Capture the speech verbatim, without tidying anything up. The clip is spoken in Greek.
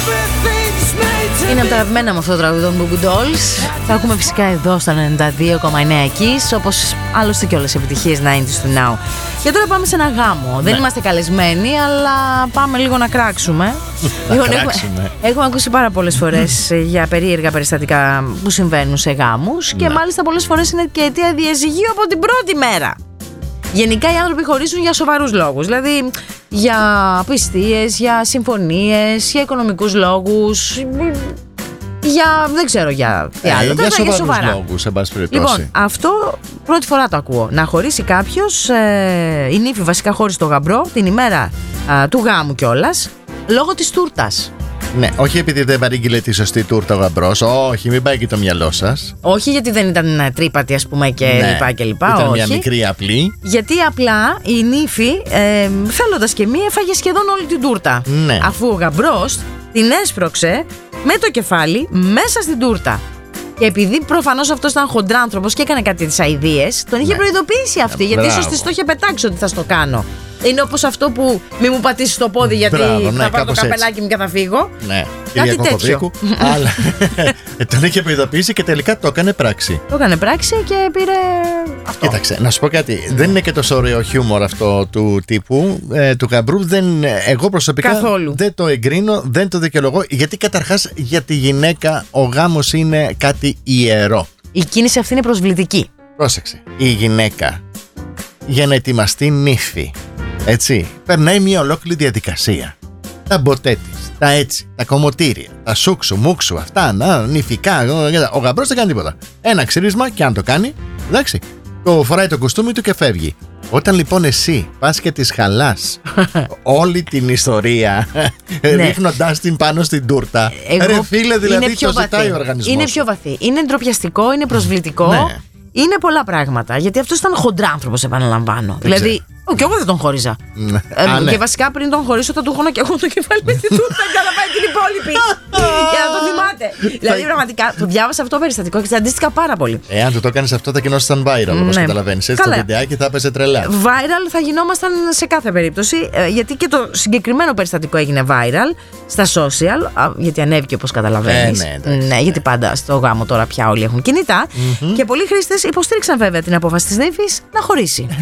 Είναι από τα αγαπημένα μου αυτό το τραγούδι των Boo Boo Dolls. Θα ακούμε φυσικά εδώ στο ενενήντα δύο κόμμα εννέα Kiss, όπως άλλωστε και όλες οι επιτυχίες ενενήντα του Now. Και τώρα πάμε σε ένα γάμο. Ναι. Δεν είμαστε καλεσμένοι, αλλά πάμε λίγο να κράξουμε. Να λοιπόν, κράξουμε. Έχουμε, έχουμε ακούσει πάρα πολλές φορές για περίεργα περιστατικά που συμβαίνουν σε γάμους. Και ναι. μάλιστα πολλές φορές είναι και αιτία διαζυγίου από την πρώτη μέρα. Γενικά οι άνθρωποι χωρίζουν για σοβαρούς λόγους. Δηλαδή για πιστείες, για συμφωνίες, για οικονομικούς λόγους, για δεν ξέρω για τι άλλο. Ε, για για σοβαρούς λόγους, σε πάση περιπτώσει. Λοιπόν, αυτό πρώτη φορά το ακούω. Να χωρίσει κάποιος, ε, η νύφη βασικά χώρισε το γαμπρό την ημέρα α, του γάμου κιόλας, λόγω της τούρτας. Ναι, όχι επειδή δεν παρήγγειλε τη σωστή τούρτα ο γαμπρός. Όχι, μην πάει και το μυαλό σας. Όχι γιατί δεν ήταν τρύπατη, ας πούμε, και ναι, λοιπά και λοιπά. Ήταν όχι. μια μικρή απλή. Γιατί απλά η νύφη, ε, θέλοντας και μία, έφαγε σχεδόν όλη την τούρτα. Ναι. Αφού ο γαμπρός την έσπρωξε με το κεφάλι μέσα στην τούρτα. Και επειδή προφανώς αυτός ήταν χοντράνθρωπος και έκανε κάτι τις αηδίες, τον είχε ναι. προειδοποιήσει αυτή. Γιατί Μπράβο. ίσως της το είχε πετάξει ότι θα στο κάνω. Είναι όπως αυτό που μη μου πατήσει το πόδι γιατί Μπράβο, ναι, θα πάρω το κάπως καπελάκι έτσι. μου και θα φύγω. Ναι, Κάτι κυρία Κοκοβίκου. Αλλά τον είχε προειδοποιήσει και τελικά το έκανε πράξη. Το έκανε πράξη και πήρε αυτό. Κοίταξε, να σου πω κάτι. Mm. Δεν είναι και τόσο ωραίο χιούμορ αυτό του τύπου, ε, του γαμπρού. Δεν, εγώ προσωπικά Καθόλου. δεν το εγκρίνω, δεν το δικαιολογώ. Γιατί καταρχάς για τη γυναίκα ο γάμος είναι κάτι ιερό. Η κίνηση αυτή είναι προσβλητική. Πρόσεξε. Η γυναίκα για να ετοιμαστεί νύφη, έτσι, περνάει μια ολόκληρη διαδικασία. Τα μποτέ της, τα έτσι, τα κομμωτήρια, τα σούξου, μουξου, αυτά, να, νυφικά. Ο γαμπρός δεν κάνει τίποτα. Ένα ξύρισμα και αν το κάνει, εντάξει, το φοράει το κουστούμι του και φεύγει. Όταν λοιπόν εσύ πας και της χαλάς όλη την ιστορία ρίχνοντάς την πάνω στην τούρτα, Εγώ, ρε φίλε, δηλαδή το ζητάει ο οργανισμός. Είναι πιο βαθύ. Είναι ντροπιαστικό, είναι προσβλητικό. Ναι. Είναι πολλά πράγματα. Γιατί αυτός ήταν χοντράνθρωπος, επαναλαμβάνω. Δεν δηλαδή, ο, και εγώ δεν τον χώριζα. Ναι. Ε, Α, ναι. Και βασικά πριν τον χωρίσω θα του έχω και εγώ το κεφάλι με την τούρτα για να πάει την υπόλοιπη. Για να το θυμάται. Δηλαδή, πραγματικά το διάβασα αυτό το περιστατικό και αντίστοιχα πάρα πολύ. Εάν του το έκανες αυτό θα γινόσασταν viral, όπως Ναι. καταλαβαίνεις. Έτσι Καλά. το βιντεάκι θα έπαιζε τρελά. Viral θα γινόμασταν σε κάθε περίπτωση, ε, γιατί και το συγκεκριμένο περιστατικό έγινε viral στα social, α, γιατί ανέβηκε όπως καταλαβαίνεις. Ε, ναι, εντάξει, ναι, γιατί πάντα στο γάμο τώρα πια όλοι έχουν κινητά. Mm-hmm. Και πολλοί χρήστες υποστήριξαν βέβαια την απόφαση της νύφης να χωρίσει.